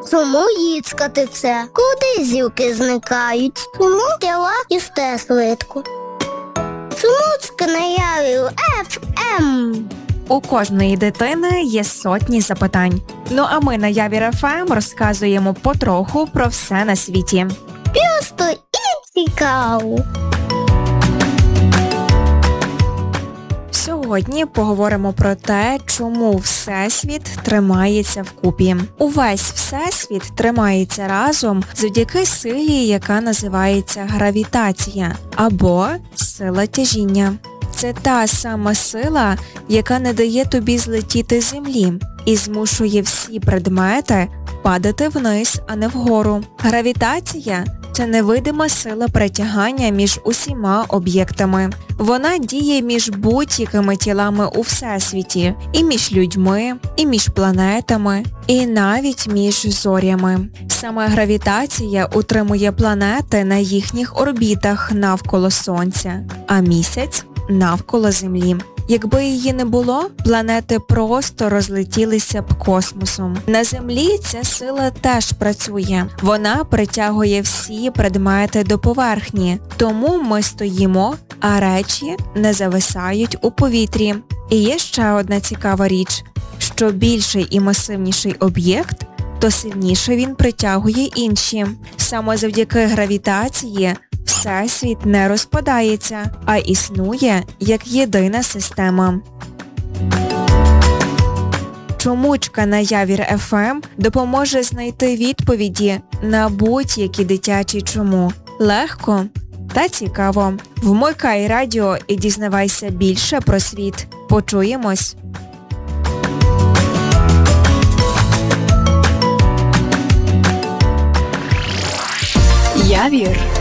Чому їцкати це? Куди зілки зникають? Чому тіла їсте швидко? Чому це наявив FM? У кожної дитини є сотні запитань. Ну а ми на Явір ФМ розказуємо потроху про все на світі. Просто і цікаво. Сьогодні поговоримо про те, чому Всесвіт тримається вкупі. Увесь Всесвіт тримається разом завдяки силі, яка називається гравітація або сила тяжіння. Це та сама сила, яка не дає тобі злетіти з землі і змушує всі предмети падати вниз, а не вгору. Гравітація – це невидима сила притягання між усіма об'єктами. Вона діє між будь-якими тілами у Всесвіті, і між людьми, і між планетами, і навіть між зорями. Саме гравітація утримує планети на їхніх орбітах навколо Сонця, а Місяць – навколо Землі. Якби її не було, планети просто розлетілися б космосом. На Землі ця сила теж працює. Вона притягує всі предмети до поверхні, тому ми стоїмо, а речі не зависають у повітрі. І є ще одна цікава річ. Що більший і масивніший об'єкт, то сильніше він притягує інші. Саме завдяки гравітації Всесвіт не розпадається, а існує як єдина система. Чомучка на Явір ФМ допоможе знайти відповіді на будь-які дитячі чому. Легко та цікаво. Вмикай радіо і дізнавайся більше про світ. Почуємось! Явір